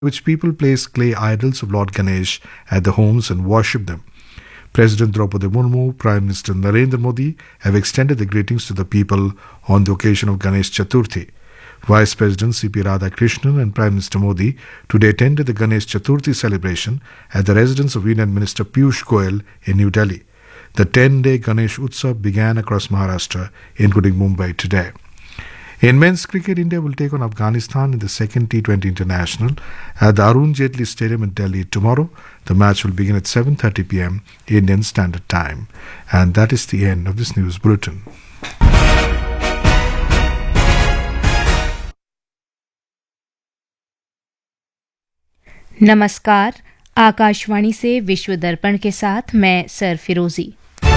which people place clay idols of Lord Ganesh at their homes and worship them. President Draupadi Murmu, Prime Minister Narendra Modi have extended their greetings to the people on the occasion of Ganesh Chaturthi. Vice President C.P. Radhakrishnan and Prime Minister Modi today attended the Ganesh Chaturthi celebration at the residence of Union Minister Piyush Goyal in New Delhi. The 10-day Ganesh Utsav began across Maharashtra, including Mumbai today. In men's cricket, India will take on Afghanistan in the second T20 International at the Arun Jaitley Stadium in Delhi tomorrow. The match will begin at 7:30 p.m. Indian Standard Time. And that is the end of this news bulletin. नमस्कार, आकाशवाणी से विश्व दर्पण के साथ मैं sir फिरोजी।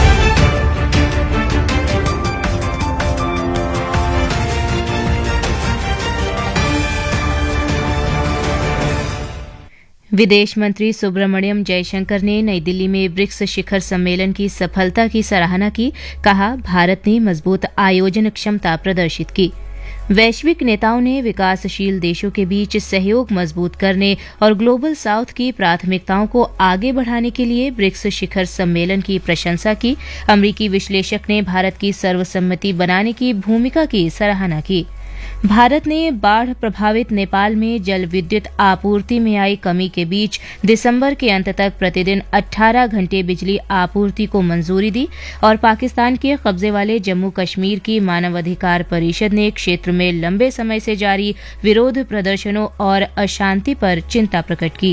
विदेश मंत्री सुब्रमण्यम जयशंकर ने नई दिल्ली में ब्रिक्स शिखर सम्मेलन की सफलता की सराहना की। कहा, भारत ने मजबूत आयोजन क्षमता प्रदर्शित की। वैश्विक नेताओं ने विकासशील देशों के बीच सहयोग मजबूत करने और ग्लोबल साउथ की प्राथमिकताओं को आगे बढ़ाने के लिए ब्रिक्स शिखर सम्मेलन की प्रशंसा की। अमरीकी विश्लेषक ने भारत की सर्वसम्मति बनाने की भूमिका की सराहना की। भारत ने बाढ़ प्रभावित नेपाल में जल विद्युत आपूर्ति में आई कमी के बीच दिसंबर के अंत तक प्रतिदिन 18 घंटे बिजली आपूर्ति को मंजूरी दी और पाकिस्तान के कब्जे वाले जम्मू कश्मीर की मानवाधिकार परिषद ने क्षेत्र में लंबे समय से जारी विरोध प्रदर्शनों और अशांति पर चिंता प्रकट की।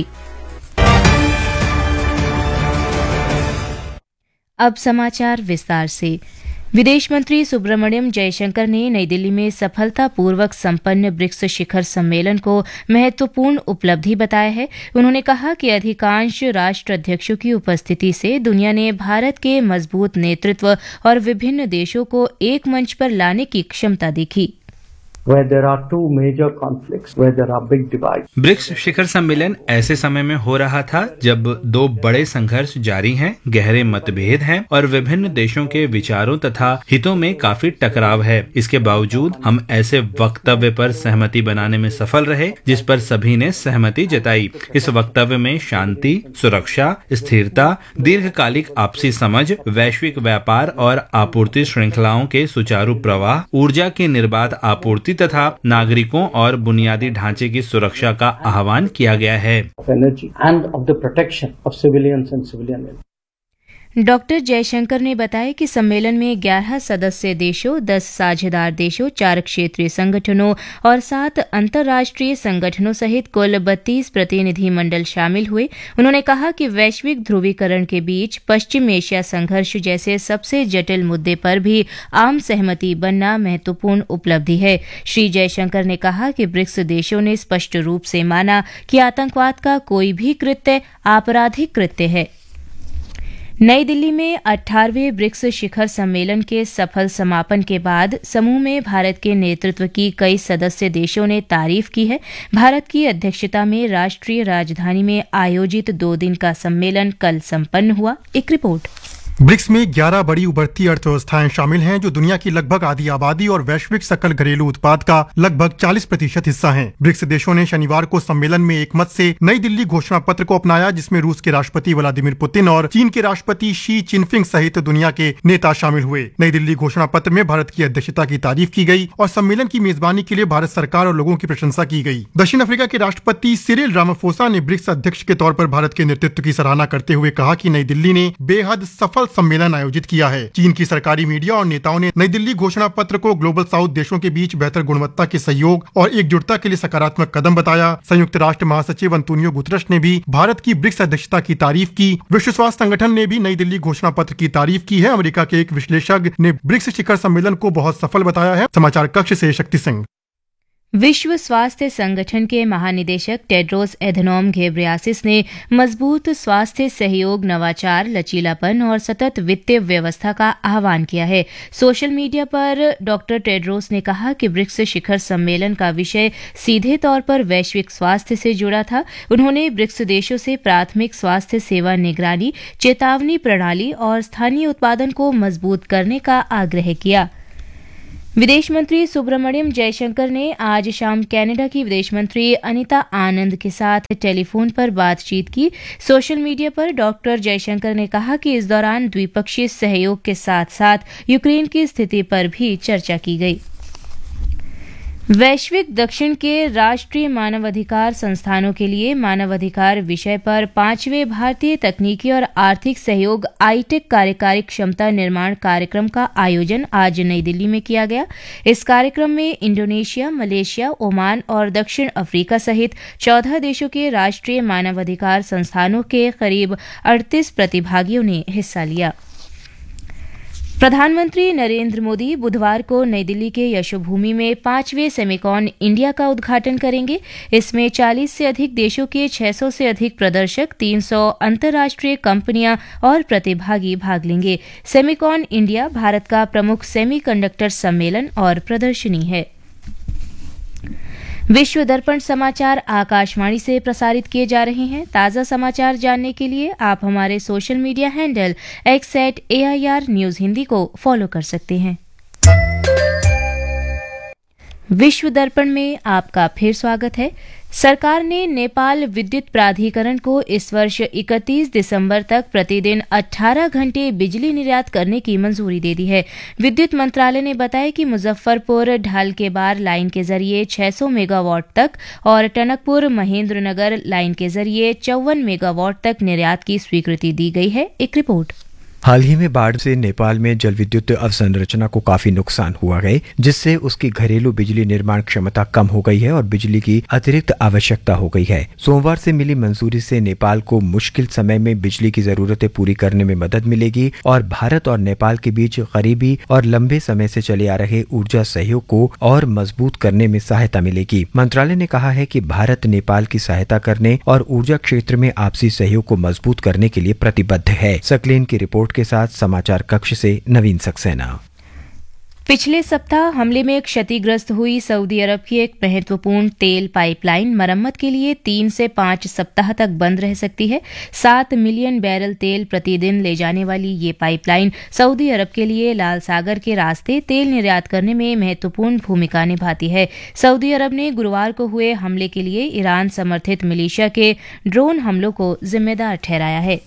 अब समाचार विस्तार से। विदेश मंत्री सुब्रमण्यम जयशंकर ने नई दिल्ली में सफलतापूर्वक संपन्न ब्रिक्स शिखर सम्मेलन को महत्वपूर्ण उपलब्धि बताया है। उन्होंने कहा कि अधिकांश राष्ट्र अध्यक्षों की उपस्थिति से दुनिया ने भारत के मजबूत नेतृत्व और विभिन्न देशों को एक मंच पर लाने की क्षमता देखी। Where there are two major conflicts, where there are big divides. BRICS शिखर सम्मेलन ऐसे समय में हो रहा था जब दो बड़े संघर्ष जारी हैं, गहरे मतभेद हैं और विभिन्न देशों के विचारों तथा हितों में काफी टकराव है। इसके बावजूद हम ऐसे वक्तव्य पर सहमति बनाने में सफल रहे जिस पर सभी ने सहमति जताई। इस वक्तव्य में शांति, सुरक्षा, स्थिरता, दीर्घकालिक आपसी समझ, वैश्विक व्यापार और आपूर्ति श्रृंखलाओं के सुचारू प्रवाह, ऊर्जा की निर्बाध आपूर्ति तथा नागरिकों और बुनियादी ढांचे की सुरक्षा का आह्वान किया गया है। डॉक्टर जयशंकर ने बताया कि सम्मेलन में 11 सदस्य देशों, 10 साझेदार देशों, 4 क्षेत्रीय संगठनों और 7 अंतर्राष्ट्रीय संगठनों सहित कुल 32 प्रतिनिधि मंडल शामिल हुए। उन्होंने कहा कि वैश्विक ध्रुवीकरण के बीच पश्चिम एशिया संघर्ष जैसे सबसे जटिल मुद्दे पर भी आम सहमति बनना महत्वपूर्ण उपलब्धि है। श्री जयशंकर ने कहा कि ब्रिक्स देशों ने स्पष्ट रूप से माना कि आतंकवाद का कोई भी कृत्य आपराधिक कृत्य है। नई दिल्ली में 18वें ब्रिक्स शिखर सम्मेलन के सफल समापन के बाद समूह में भारत के नेतृत्व की कई सदस्य देशों ने तारीफ की है। भारत की अध्यक्षता में राष्ट्रीय राजधानी में आयोजित 2 दिन का सम्मेलन कल संपन्न हुआ। एक रिपोर्ट। ब्रिक्स में 11 बड़ी उभरती अर्थव्यवस्थाएं शामिल हैं जो दुनिया की लगभग आधी आबादी और वैश्विक सकल घरेलू उत्पाद का लगभग 40% हिस्सा हैं। ब्रिक्स देशों ने शनिवार को सम्मेलन में एकमत से नई दिल्ली घोषणा पत्र को अपनाया जिसमें रूस के राष्ट्रपति व्लादिमीर पुतिन और चीन के राष्ट्रपति शी चिनफिंग सहित दुनिया के नेता शामिल हुए। नई दिल्ली घोषणा पत्र में भारत की अध्यक्षता की तारीफ की गई और सम्मेलन की मेजबानी के लिए भारत सरकार और लोगों की प्रशंसा की गई। दक्षिण अफ्रीका के राष्ट्रपति सिरिल रामाफोसा ने ब्रिक्स अध्यक्ष के तौर पर भारत के नेतृत्व की सराहना करते हुए कहा कि नई दिल्ली ने बेहद सफल सम्मेलन आयोजित किया है। चीन की सरकारी मीडिया और नेताओं ने नई दिल्ली घोषणा पत्र को ग्लोबल साउथ देशों के बीच बेहतर गुणवत्ता के सहयोग और एकजुटता के लिए सकारात्मक कदम बताया। संयुक्त राष्ट्र महासचिव अंतोनियो गुतरश ने भी भारत की ब्रिक्स अध्यक्षता की तारीफ की। विश्व स्वास्थ्य संगठन ने भी नई दिल्ली घोषणा पत्र की तारीफ की है। अमेरिका के एक विश्लेषक ने ब्रिक्स शिखर सम्मेलन को बहुत सफल बताया है। समाचार कक्ष से शक्ति सिंह। विश्व स्वास्थ्य संगठन के महानिदेशक टेड्रोस एधनोम घेब्रेयेसस ने मजबूत स्वास्थ्य सहयोग, नवाचार, लचीलापन और सतत वित्तीय व्यवस्था का आह्वान किया है। सोशल मीडिया पर डॉक्टर टेड्रोस ने कहा कि ब्रिक्स शिखर सम्मेलन का विषय सीधे तौर पर वैश्विक स्वास्थ्य से जुड़ा था। उन्होंने ब्रिक्स देशों से प्राथमिक स्वास्थ्य सेवा निगरानी, चेतावनी प्रणाली और स्थानीय उत्पादन को मजबूत करने का आग्रह किया। विदेश मंत्री सुब्रमण्यम जयशंकर ने आज शाम कनाडा की विदेश मंत्री अनिता आनंद के साथ टेलीफोन पर बातचीत की। सोशल मीडिया पर डॉक्टर जयशंकर ने कहा कि इस दौरान द्विपक्षीय सहयोग के साथ साथ यूक्रेन की स्थिति पर भी चर्चा की गई। वैश्विक दक्षिण के राष्ट्रीय मानवाधिकार संस्थानों के लिए मानवाधिकार विषय पर 5वें भारतीय तकनीकी और आर्थिक सहयोग आईटेक कार्यकारी क्षमता निर्माण कार्यक्रम का आयोजन आज नई दिल्ली में किया गया। इस कार्यक्रम में इंडोनेशिया, मलेशिया, ओमान और दक्षिण अफ्रीका सहित 14 देशों के राष्ट्रीय मानवाधिकार संस्थानों के करीब 38 प्रतिभागियों ने हिस्सा लिया। प्रधानमंत्री नरेंद्र मोदी बुधवार को नई दिल्ली के यशोभूमि में 5वें सेमिकॉन इंडिया का उद्घाटन करेंगे। इसमें 40 से अधिक देशों के 600 से अधिक प्रदर्शक, 300 अंतर्राष्ट्रीय कंपनियां और प्रतिभागी भाग लेंगे। सेमिकॉन इंडिया भारत का प्रमुख सेमीकंडक्टर सम्मेलन और प्रदर्शनी है। विश्व दर्पण समाचार आकाशवाणी से प्रसारित किए जा रहे हैं। ताज़ा समाचार जानने के लिए आप हमारे social media handle @AIR News Hindi को फॉलो कर सकते हैं। विश्व दर्पण में आपका फिर स्वागत है। सरकार ने नेपाल विद्युत प्राधिकरण को इस वर्ष 31 दिसंबर तक प्रतिदिन 18 घंटे बिजली निर्यात करने की मंजूरी दे दी है। विद्युत मंत्रालय ने बताया कि मुजफ्फरपुर ढालकेबार लाइन के जरिए 600 मेगावाट तक और टनकपुर महेंद्रनगर लाइन के जरिए 54 मेगावाट तक निर्यात की स्वीकृति दी गई है। एक रिपोर्ट। हाल ही में बाढ़ से नेपाल में जल विद्युत अवसंरचना को काफी नुकसान हुआ है, जिससे उसकी घरेलू बिजली निर्माण क्षमता कम हो गई है और बिजली की अतिरिक्त आवश्यकता हो गई है। सोमवार से मिली मंजूरी से नेपाल को मुश्किल समय में बिजली की जरूरतें पूरी करने में मदद मिलेगी और भारत और नेपाल के बीच करीबी और लंबे समय से चले आ रहे ऊर्जा सहयोग को और मजबूत करने में सहायता मिलेगी। मंत्रालय ने कहा है कि भारत नेपाल की सहायता करने और ऊर्जा क्षेत्र में आपसी सहयोग को मजबूत करने के लिए प्रतिबद्ध है। सकलेन की रिपोर्ट के साथ समाचार कक्ष से नवीन सक्सेना। पिछले सप्ताह हमले में क्षतिग्रस्त हुई सऊदी अरब की एक महत्वपूर्ण तेल पाइपलाइन मरम्मत के लिए 3 से 5 सप्ताह तक बंद रह सकती है। 7 मिलियन बैरल तेल प्रतिदिन ले जाने वाली ये पाइपलाइन सऊदी अरब के लिए लाल सागर के रास्ते तेल निर्यात करने में महत्वपूर्ण भूमिका निभाती है। सऊदी अरब ने गुरुवार को हुए हमले के लिए ईरान समर्थित मिलिशिया के ड्रोन हमलों को जिम्मेदार ठहराया है।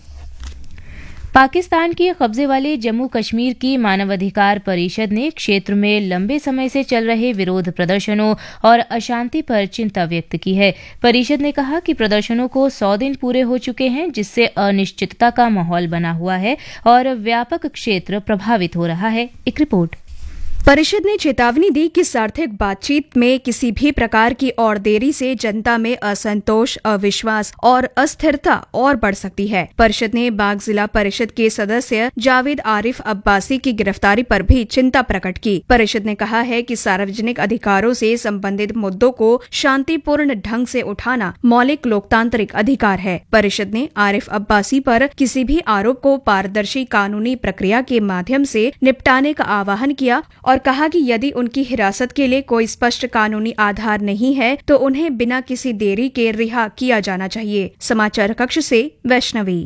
पाकिस्तान के कब्जे वाले जम्मू कश्मीर की मानवाधिकार परिषद ने क्षेत्र में लंबे समय से चल रहे विरोध प्रदर्शनों और अशांति पर चिंता व्यक्त की है। परिषद ने कहा कि प्रदर्शनों को 100 दिन पूरे हो चुके हैं, जिससे अनिश्चितता का माहौल बना हुआ है और व्यापक क्षेत्र प्रभावित हो रहा है। एक रिपोर्ट। परिषद ने चेतावनी दी कि सार्थक बातचीत में किसी भी प्रकार की और देरी से जनता में असंतोष, अविश्वास और अस्थिरता और बढ़ सकती है। परिषद ने बाग जिला परिषद के सदस्य जावेद आरिफ अब्बासी की गिरफ्तारी पर भी चिंता प्रकट की। परिषद ने कहा है कि सार्वजनिक अधिकारों से संबंधित मुद्दों को शांतिपूर्ण ढंग से उठाना मौलिक लोकतांत्रिक अधिकार है। परिषद ने आरिफ अब्बासी पर किसी भी आरोप को पारदर्शी कानूनी प्रक्रिया के माध्यम से निपटाने का आह्वान किया और कहा कि यदि उनकी हिरासत के लिए कोई स्पष्ट कानूनी आधार नहीं है तो उन्हें बिना किसी देरी के रिहा किया जाना चाहिए। समाचार कक्ष से वैष्णवी।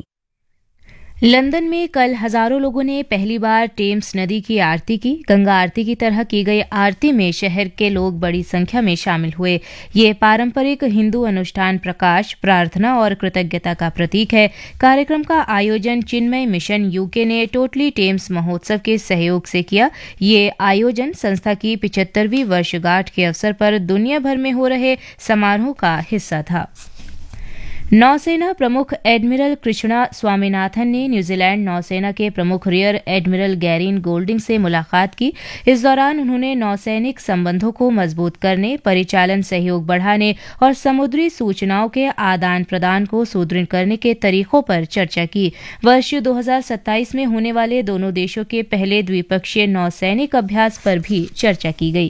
लंदन में कल हजारों लोगों ने पहली बार टेम्स नदी की आरती की। गंगा आरती की तरह की गई आरती में शहर के लोग बड़ी संख्या में शामिल हुए। ये पारंपरिक हिंदू अनुष्ठान प्रकाश, प्रार्थना और कृतज्ञता का प्रतीक है। कार्यक्रम का आयोजन चिन्मय मिशन यूके ने टोटली टेम्स महोत्सव के सहयोग से किया। ये आयोजन संस्था की 75वीं वर्षगांठ के अवसर पर दुनिया भर में हो रहे समारोह का हिस्सा था। नौसेना प्रमुख एडमिरल कृष्णा स्वामीनाथन ने न्यूजीलैंड नौसेना के प्रमुख रियर एडमिरल गैरीन गोल्डिंग से मुलाकात की। इस दौरान उन्होंने नौसैनिक संबंधों को मजबूत करने, परिचालन सहयोग बढ़ाने और समुद्री सूचनाओं के आदान प्रदान को सुदृढ़ करने के तरीकों पर चर्चा की। वर्ष 2027 में होने वाले दोनों देशों के पहले द्विपक्षीय नौसैनिक अभ्यास पर भी चर्चा की गई।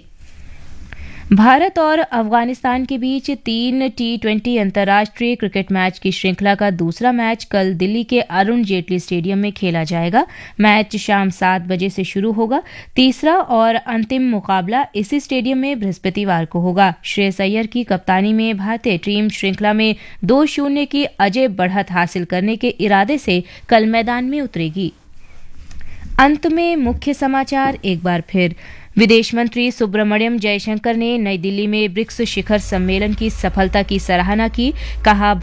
भारत और अफगानिस्तान के बीच 3 T20 अंतर्राष्ट्रीय क्रिकेट मैच की श्रृंखला का दूसरा मैच कल दिल्ली के अरुण जेटली स्टेडियम में खेला जाएगा। मैच शाम 7 बजे से शुरू होगा। तीसरा और अंतिम मुकाबला इसी स्टेडियम में बृहस्पतिवार को होगा। श्रेयस अय्यर की कप्तानी में भारतीय टीम श्रृंखला में 2-0 की अजय बढ़त हासिल करने के इरादे से कल मैदान में उतरेगी। अंत में मुख्य समाचार एक बार फिर। विदेश मंत्री सुब्रमण्यम जयशंकर ने नई दिल्ली में ब्रिक्स शिखर सम्मेलन की सफलता की सराहना की। कहा,